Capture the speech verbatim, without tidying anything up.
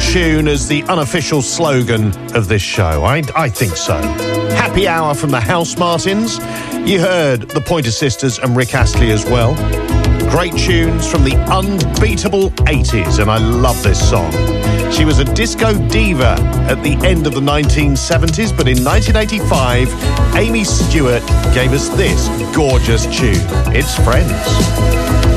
tune as the unofficial slogan of this show. I, I think so. Happy Hour from the House Martins. You heard the Pointer Sisters and Rick Astley as well. Great tunes from the unbeatable eighties, and I love this song. She was a disco diva at the end of the nineteen seventies, but in nineteen eighty-five, Amy Stewart gave us this gorgeous tune. It's Friends.